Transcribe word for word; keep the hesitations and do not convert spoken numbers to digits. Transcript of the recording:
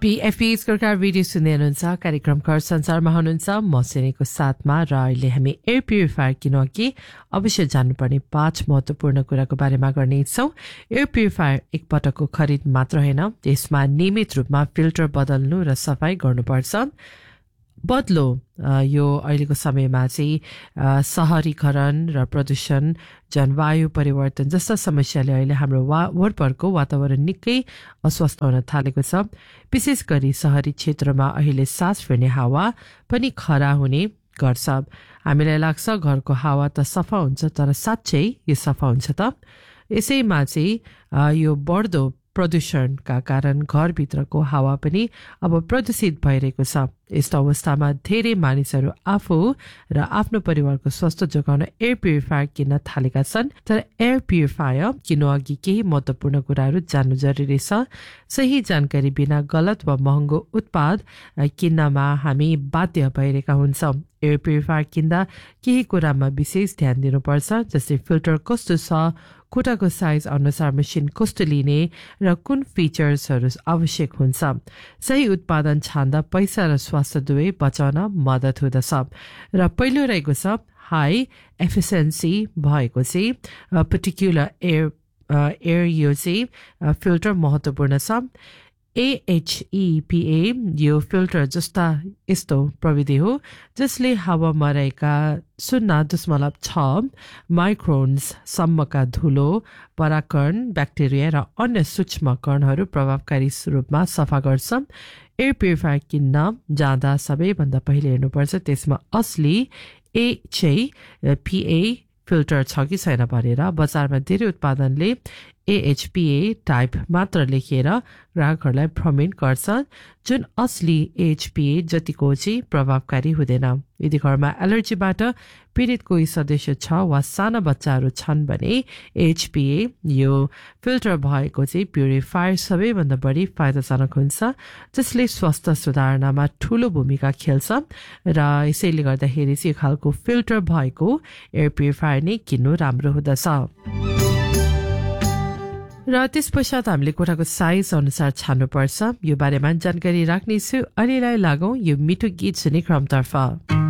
FP सरकार video सुन्दै हुनुहुन्छ कार्यक्रम घर संसारमा हुनुहुन्छ म सेनेको साथमा र अहिले हामी एयर प्युरिफायर किन कि अवश्य जान्नुपर्ने पाँच महत्त्वपूर्ण कुराको बारेमा गर्नेछौँ। एयर प्युरिफायर एक पटकको खरिद मात्र होइन, त्यसमा नियमित रूपमा फिल्टर बदल्नु र सफाई गर्नुपर्छ। बदलो यो अहिलेको समयमा चाहिँ सहरीकरण र प्रदूषण, जलवायु परिवर्तन जस्ता समस्याले अहिले हाम्रो वा वरपरको वातावरण निकै अस्वस्थ हुन थालेको छ। विशेष गरी सहरी क्षेत्रमा अहिले सास फेर्ने हावा पनि खरा हुने गर्छ। हामीलाई लाग्छ घरको हावा त सफा हुन्छ, तर साँच्चै यो सफा हुन्छ त? यसैमा चाहिँ यो बढ्दो प्रदूषणका कारण घरभित्रको हावा पनि अब प्रदूषित भइरहेको छ। यस्तो अवस्थामा धेरै मानिसहरू आफू र आफ्नो परिवारको स्वास्थ्य जोगाउन एयर प्युरिफायर किन्न थालेका छन्। तर एयर प्युरिफायर किन्नु अघि केही महत्त्वपूर्ण कुराहरू जान्नु जरुरी छ। सही जानकारी बिना गलत वा महँगो उत्पाद किन्नमा हामी बाध्य भइरहेका हुन्छौँ। एयर प्युरिफायर किन्दा केही कुरामा विशेष ध्यान दिनुपर्छ, जस्तै फिल्टर कस्तो छ, खुट्टाको साइज अनुसार मेसिन कस्तो लिने र कुन फिचर्सहरू आवश्यक हुन्छ। सही उत्पादन छान्दा पैसा र स्वास्थ्य दुवै बचाउन मद्दत हुँदछ। र पहिलो रहेको छ हाई एफिसिएन्सी भएको चाहिँ पर्टिकुलर एयर एयर यो चाहिँ फिल्टर महत्त्वपूर्ण छ। एएचइपिए यो फिल्टर जस्ता यस्तो प्रविधि हो जसले हावामा रहेका शून्य दशमलव छ माइक्रोन्ससम्मका धुलो, परागकण, ब्याक्टेरिया र अन्य सूक्ष्म कणहरू प्रभावकारी रूपमा सफा गर्छ। एयर प्युरिफायर किन्न जाँदा सबैभन्दा पहिले हेर्नुपर्छ त्यसमा असली एचएपिए फिल्टर छ कि छैन भनेर। बजारमा धेरै उत्पादनले एएचपिए टाइप मात्र लेखेर ग्राहकहरूलाई भ्रमित गर्छ, जुन असली एएचपिए जतिको चाहिँ प्रभावकारी हुँदैन। यदि घरमा एलर्जीबाट पीडित कोही सदस्य छ वा साना बच्चाहरू छन् भने एएचपिए यो फिल्टर भएको चाहिँ प्युरिफायर सबैभन्दा बढी फाइदाजनक हुन्छ, जसले स्वास्थ्य सुधार्नमा ठूलो भूमिका खेल्छ। र यसैले गर्दाखेरि चाहिँ यो खालको फिल्टर भएको एयर प्युरिफायर नै किन्नु राम्रो हुँदछ। र त्यस पश्चात हामीले कोठाको साइज अनुसार छान्नुपर्छ। यो बारेमा जानकारी राख्नेछु। अहिलेलाई लागौँ यो मिठो गीत सुन्ने क्रमतर्फ।